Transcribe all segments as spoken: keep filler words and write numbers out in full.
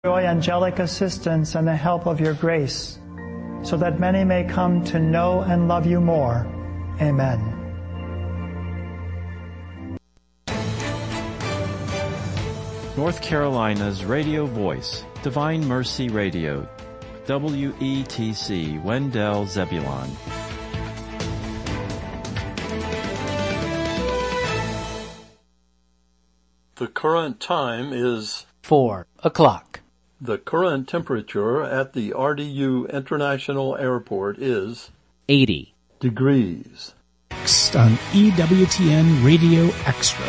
Enjoy angelic assistance and the help of your grace, so that many may come to know and love you more. Amen. North Carolina's radio voice, Divine Mercy Radio, W E T C, Wendell Zebulon. The current time is four o'clock. The current temperature at the R D U International Airport is eighty degrees. Next on E W T N Radio Extra.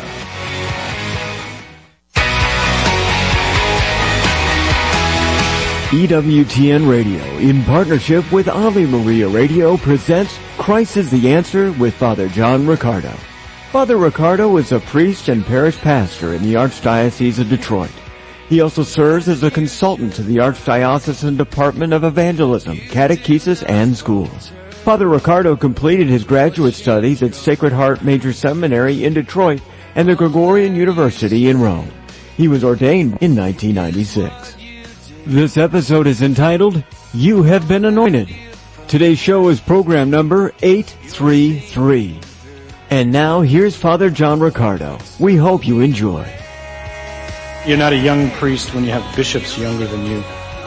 E W T N Radio, in partnership with Ave Maria Radio, presents Christ is the Answer with Father John Riccardo. Father Riccardo is a priest and parish pastor in the Archdiocese of Detroit. He also serves as a consultant to the Archdiocesan Department of Evangelism, Catechesis, and Schools. Father Riccardo completed his graduate studies at Sacred Heart Major Seminary in Detroit and the Gregorian University in Rome. He was ordained in nineteen ninety-six. This episode is entitled, You Have Been Anointed. Today's show is program number eight thirty-three. And now, here's Father John Riccardo. We hope you enjoy. You're not a young priest when you have bishops younger than you.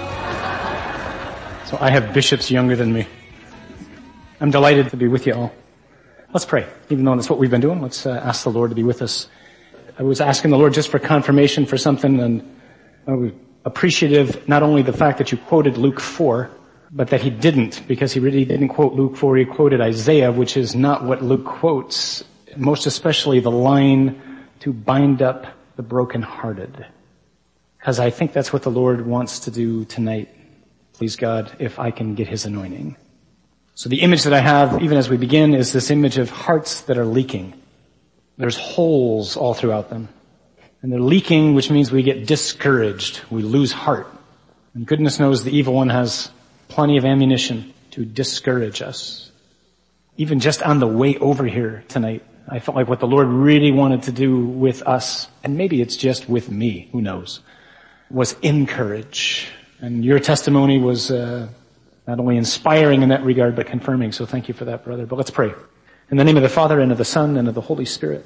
So I have bishops younger than me. I'm delighted to be with you all. Let's pray. Even though that's what we've been doing, let's uh, ask the Lord to be with us. I was asking the Lord just for confirmation for something, and I was appreciative not only the fact that you quoted Luke four, but that he didn't, because he really didn't quote Luke four, he quoted Isaiah, which is not what Luke quotes, most especially the line to bind up the brokenhearted. Because I think that's what the Lord wants to do tonight. Please God, if I can get his anointing. So the image that I have, even as we begin, is this image of hearts that are leaking. There's holes all throughout them. And they're leaking, which means we get discouraged. We lose heart. And goodness knows the evil one has plenty of ammunition to discourage us. Even just on the way over here tonight, I felt like what the Lord really wanted to do with us, and maybe it's just with me, who knows, was encourage. And your testimony was uh, not only inspiring in that regard, but confirming. So thank you for that, brother. But let's pray. In the name of the Father, and of the Son, and of the Holy Spirit.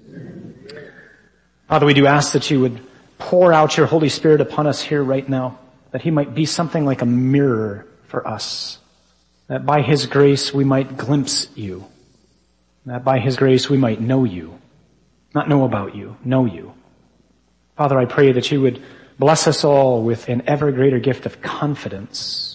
Father, we do ask that you would pour out your Holy Spirit upon us here right now, that he might be something like a mirror for us, that by his grace we might glimpse you, that by his grace we might know you, not know about you, know you. Father, I pray that you would bless us all with an ever greater gift of confidence,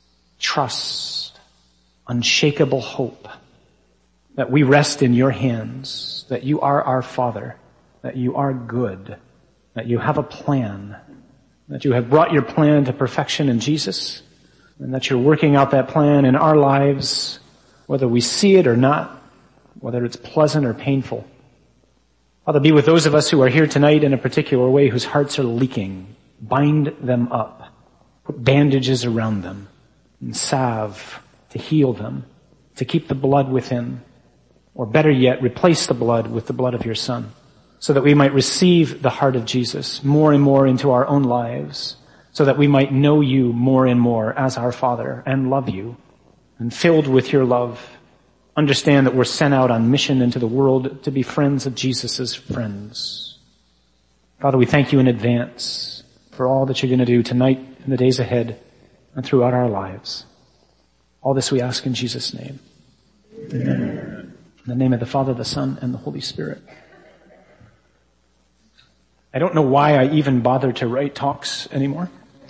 trust, unshakable hope, that we rest in your hands, that you are our Father, that you are good, that you have a plan, that you have brought your plan to perfection in Jesus, and that you're working out that plan in our lives, whether we see it or not, whether it's pleasant or painful. Father, be with those of us who are here tonight in a particular way whose hearts are leaking. Bind them up. Put bandages around them. And salve to heal them, to keep the blood within. Or better yet, replace the blood with the blood of your Son, so that we might receive the heart of Jesus more and more into our own lives, so that we might know you more and more as our Father and love you, and filled with your love, understand that we're sent out on mission into the world to be friends of Jesus' friends. Father, we thank you in advance for all that you're going to do tonight and the days ahead and throughout our lives. All this we ask in Jesus' name. Amen. In the name of the Father, the Son, and the Holy Spirit. I don't know why I even bother to write talks anymore.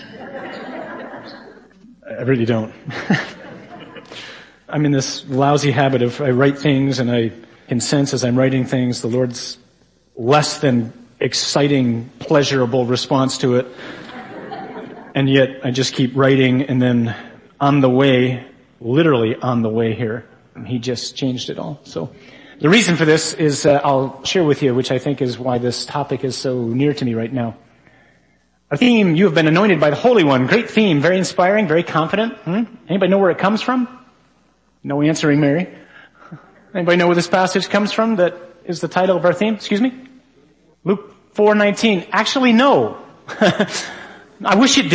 I really don't. I'm in this lousy habit of I write things and I can sense as I'm writing things the Lord's less than exciting, pleasurable response to it. And yet I just keep writing, and then on the way, literally on the way here, he just changed it all. So the reason for this is uh, I'll share with you, which I think is why this topic is so near to me right now. Our theme, you have been anointed by the Holy One. Great theme, very inspiring, very confident. Hmm? Anybody know where it comes from? No answering, Mary. Anybody know where this passage comes from that is the title of our theme? Excuse me? Luke four nineteen. Actually, no. I wish it did.